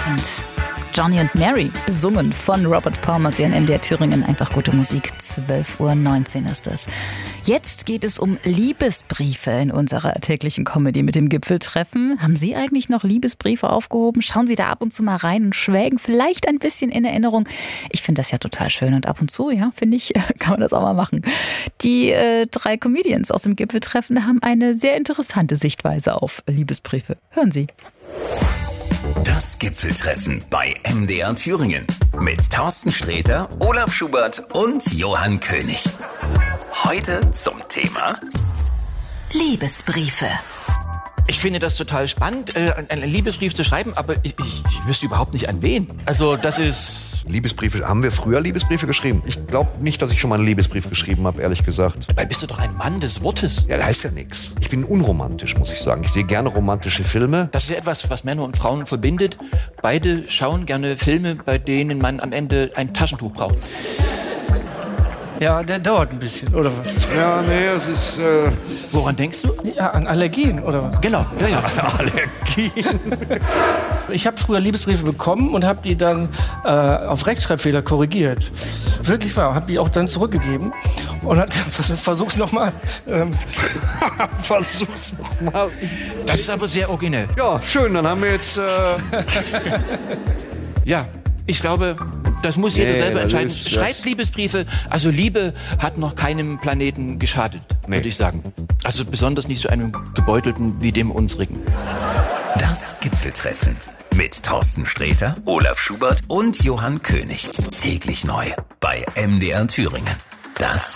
sind Johnny und Mary, besungen von Robert Palmer, hier in MDR Thüringen. Einfach gute Musik, 12:19 Uhr ist es. Jetzt geht es um Liebesbriefe in unserer täglichen Comedy mit dem Gipfeltreffen. Haben Sie eigentlich noch Liebesbriefe aufgehoben? Schauen Sie da ab und zu mal rein und schwelgen vielleicht ein bisschen in Erinnerung. Ich finde das ja total schön und ab und zu, ja, finde ich, kann man das auch mal machen. Die 3 Comedians aus dem Gipfeltreffen haben eine sehr interessante Sichtweise auf Liebesbriefe. Hören Sie. Das Gipfeltreffen bei MDR Thüringen mit Thorsten Sträter, Olaf Schubert und Johann König. Heute zum Thema Liebesbriefe. Ich finde das total spannend, einen Liebesbrief zu schreiben, aber ich wüsste überhaupt nicht an wen. Also das ist... Liebesbriefe, haben wir früher Liebesbriefe geschrieben? Ich glaube nicht, dass ich schon mal einen Liebesbrief geschrieben habe, ehrlich gesagt. Dabei bist du doch ein Mann des Wortes. Ja, das heißt ja nichts. Ich bin unromantisch, muss ich sagen. Ich sehe gerne romantische Filme. Das ist ja etwas, was Männer und Frauen verbindet. Beide schauen gerne Filme, bei denen man am Ende ein Taschentuch braucht. Ja, der dauert ein bisschen, oder was? Ja, nee, es ist... Woran denkst du? Ja, an Allergien, oder was? Genau, ja. Allergien. Ich habe früher Liebesbriefe bekommen und habe die dann auf Rechtschreibfehler korrigiert. Wirklich wahr, habe die auch dann zurückgegeben und versuch's nochmal. Versuch's nochmal. Das ist aber sehr originell. Ja, schön, dann haben wir jetzt... Ja, ich glaube... Das muss jeder selber entscheiden. Schreibt Liebesbriefe. Also Liebe hat noch keinem Planeten geschadet, würde ich sagen. Also besonders nicht so einem gebeutelten wie dem unsrigen. das Gipfeltreffen mit Thorsten Sträter, Olaf Schubert und Johann König. Täglich neu bei MDR Thüringen. Das